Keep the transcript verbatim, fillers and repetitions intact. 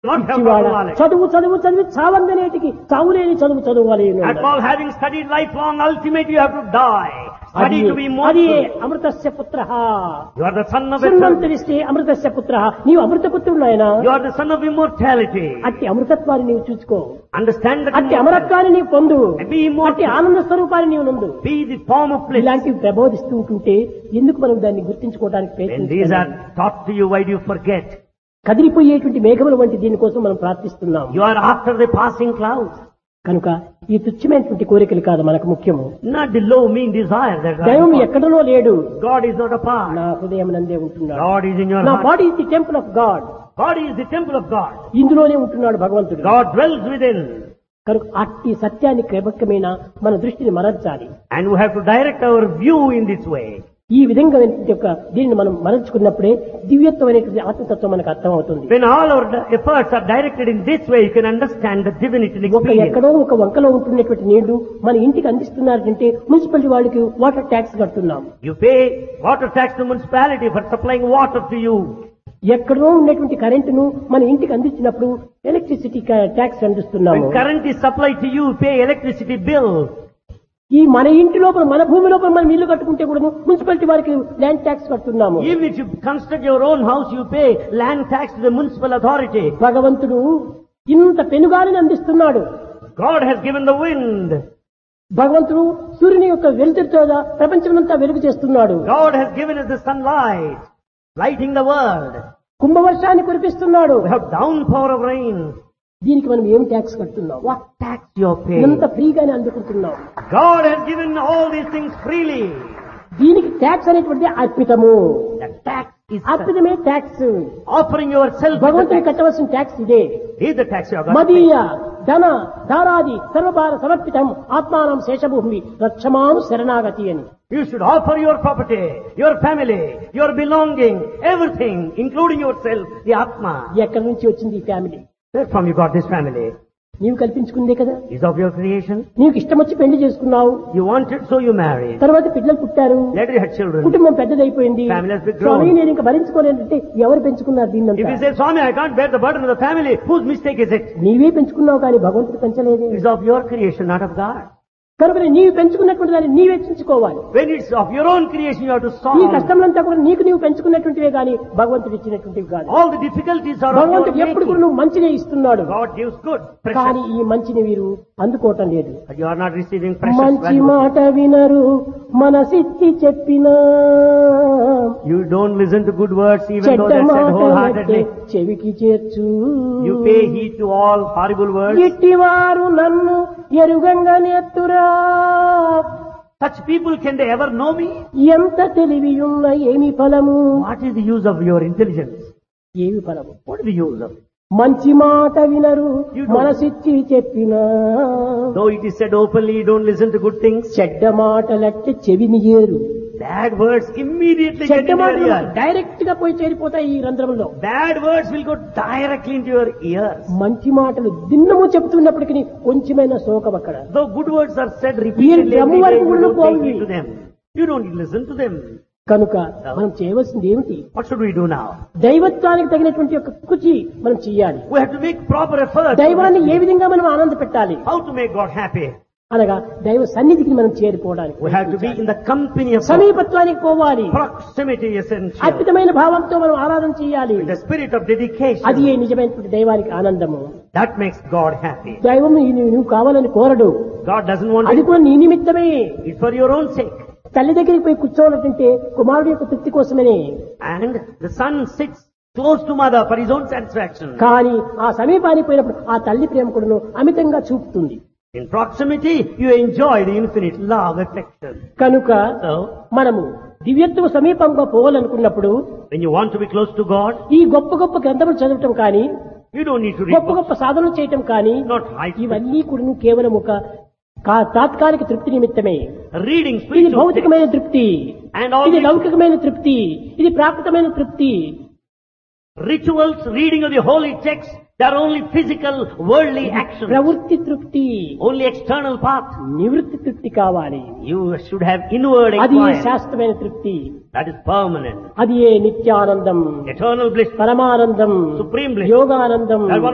Not have పిచ్చివాడ, proper knowledge. చదువు చదువు చదివి చావందనేటికి చావులేని చదువు చదవాలి After all, having studied lifelong, ultimately you have to die. Study to be అది immortal. అమృతస్య పుత్ర You are the son of eternity. సున్నంతరిస్తే అమృతస్య పుత్ర నీవు అమృతపుత్రుడు ఆయన You are the son of immortality. అట్టి అమృతత్వాన్ని నీవు చూసుకో, Understand that అట్టి immortality. అమరత్వాన్ని నీవు పొందు, Be immortal. అట్టి ఆనంద స్వరూపాన్ని నీవు నందు. Be the form of bliss. ఇలాంటివి ప్రబోధిస్తూ ఉంటుంటే ఎందుకు మనం దాన్ని గుర్తించుకోవడానికి When these ప్రయత్నిస్తున్నాం? are taught to you, why do you forget? కదిలిపోయేటువంటి మేఘముల వంటి దీనికోసం మనం ప్రార్థిస్తున్నాం. You are after the passing clouds. కనుక ఈ తుచ్చమైనటువంటి కోరికలు కాదు మనకు ముఖ్యము. Not the low, mean desire that God దైవం is. ఎక్కడనో లేడు, God is not apart. నా హృదయం నందే ఉంటున్నాడు. God is in your నా heart. Body is the temple of God, God is the temple of God. ఇందులోనే ఉంటున్నాడు భగవంతుడు. God dwells within. కనుక అట్టి సత్యాన్ని క్రమక్రమేణా మన దృష్టిని మరల్చాలి. And we have to direct our view in this way. ఈ విధంగా యొక్క దీనిని మనం మరల్చుకున్నప్పుడే దివ్యత్వమైనటువంటి ఆత్మతత్వం మనకు అర్థమవుతుంది. When all our efforts are directed in this way, you can understand the divinity ఒక experience. ఎక్కడో ఒక వంకలో ఉంటున్నటువంటి నీళ్లు మన ఇంటికి అందిస్తున్నారంటే మున్సిపాలిటీ వాళ్ళకి వాటర్ ట్యాక్స్ కడుతున్నాం. You pay water tax to municipality for supplying water to you. ఎక్కడో ఉన్నటువంటి కరెంటును మన ఇంటికి అందించినప్పుడు ఎలక్ట్రిసిటీ ట్యాక్స్ అందిస్తున్నాము. When current is supplied to you, you pay electricity bill. ఈ మన ఇంటి లోపల మన భూమి లోపల మనం ఇల్లు కట్టుకుంటే కూడా మున్సిపాలిటీ వారికి land tax కడుతున్నాము. Even if you construct your own house, you pay land tax to the municipal authority. భగవంతుడు ఇంత పెనుగాలిని అందిస్తున్నాడు. God has given the wind. భగవంతుడు సూర్యుని యొక్క వెలుతురుతో ప్రపంచమంతా వెలుగు చేస్తున్నాడు. God has given us the sunlight, lighting the world. కుంభవర్షాన్ని కురిపిస్తున్నాడు. We have downpour of rain. దీనికి మనం ఏం ట్యాక్స్ కడుతున్నాం? What tax you are paying? ఎంత ఫ్రీగానే అందుకుంటున్నాం. God has given all these things freely. దీనికి ట్యాక్స్ అనేటువంటి అర్పితము. The tax is అర్పితమే tax. offering yourself. భగవంతుని కట్టవలసిన ట్యాక్స్ ఇదే. Is the tax you are going to మదీయ ధన ధారాది సర్వభార సమర్పితం ఆత్మానం శేషభూమి రక్షమాం శరణాగతి అని. You should offer your property, your family, your belonging, everything, including yourself, the Atma. ఎక్కడి నుంచి వచ్చింది ఈ family? Where from you got this family? నీవు కల్పించుకుందే కదా. Is of your creation. నీకు ఇష్టం వచ్చి పెళ్లి చేసుకున్నావు, You wanted, so you married. తర్వాత పిల్లలు పుట్టారు, Later you had children. కుటుంబం పెద్దదైపోయింది. Family has been grown. స్వామి నేను ఇంకా భరించుకోలేనంటే ఎవరు పెంచుకున్నారు If you దీన్నంతా? say, Swami, I can't bear the burden of the family, whose mistake is it? నీవే పెంచుకున్నావు కానీ భగవంతుడు పెంచలేదు. It's of your creation, not of God. కనుక నీవు పెంచుకున్నటువంటి దాన్ని నీవే చించుకోవాలి. When it's of your own creation, you have to ఈ solve. కష్టంలంతా కూడా నీకు నీవు పెంచుకున్నటువంటివే కానీ భగవంతుడు ఇచ్చినటువంటివి కాదు. All the difficulties are of your భగవంతుడు ఎప్పుడు కూడా making. నువ్వు మంచినే ఇస్తున్నాడు, God gives good, కానీ precious. ఈ మంచిని వీరు అందుకోవటం లేదు. But you are not receiving precious మంచి value. మాట వినరు మనసిచ్చి చెప్పినా, You don't listen to good words even though చెడ్డ they're said మాట wholeheartedly. చెవికి చేర్చు. You pay heed to all horrible words. ఇట్టివారు నన్ను ఎరుగంగా నెత్తురా, Such people, can they ever know me? ఎంత తెలివియున్న ఏమి ఫలము? What is the use of your intelligence? ఏమి ఫలము? What is the use of it? మంచి మాట వినరు You don't. మనసిచ్చి చెప్పినా, Though it is said openly, you don't listen to good things. చెడ్డ మాటలట్టే చెవిని ఏరు. Bad words immediately get చెడ్డ into your మాటలు ear. డైరెక్ట్ గా పోయి చేరిపోతాయి ఈ రంధ్రంలో. Bad words will go directly into your ears. మంచి మాటలు దిన్నము చెప్తున్నప్పటికీ కొంచెమైనా శోకం అక్కడ. Though good words are said repeatedly, Brahma every day, వరకు you కూడా don't పోయి. take heed to them. You don't listen to them. కనుక మనం చేయవలసింది ఏమిటి? What should we do now? దైవత్వానికి తగినటువంటి యొక్క కృషి మనం చెయ్యాలి. We have to make proper effort. దైవాన్ని ఏ విధంగా మనం ఆనంద పెట్టాలి How to make God happy? అనగా దైవ సన్నిధికి మనం చేరిపోవడానికి We have to be in the company of God. సమీపత్వానికి పోవాలి. Proximity is essential. అద్భుతమైన భావంతో మనం ఆరాధన చేయాలి. With the spirit of dedication. అది ఏ నిజమైనటువంటి దైవానికి ఆనందము. That makes God happy. దైవం నీ- నువ్వు కావాలని కోరడు, God doesn't want అది it. కూడా నీ నిమిత్తమే. It's for your own sake. తల్లి దగ్గరికి పోయి కూర్చోవాలంటే కుమారుడు యొక్క తృప్తి కోసమనే. And the son sits close to mother for his own satisfaction. కానీ ఆ సమీపానికి పోయినప్పుడు ఆ తల్లి ప్రేమ కూడా అమితంగా చూపుతుంది. In proximity, you enjoy the infinite love, affection. కనుక So, మనము దివ్యత్వ సమీపంగా పోవాలనుకున్నప్పుడు when you want to be close to God, ఈ గొప్ప గొప్ప గ్రంథములు చదవటం కానీ, you don't need to read గొప్ప books. గొప్ప సాధనలు చేయటం కానీ, Not right. ఇవన్నీ కూడా కేవలం ఒక కా- తాత్కాలిక తృప్తి నిమిత్తమే. Reading ఇది spiritual things. భౌతికమైన తృప్తి, And all ఇది these లౌకికమైన తృప్తి, ఇది ప్రాకృతమైన తృప్తి. rituals, reading of the holy texts, they are only physical, worldly actions. ప్రవృత్తి తృప్తి, Only external path. నివృత్తి తృప్తి కావాలి. You should have inward అది ఏ inquiry. శాశ్వతమైన తృప్తి, That is permanent. అది ఏ నిత్యానందం, Eternal bliss. పరమానందం, Supreme bliss. Yoganandam. That one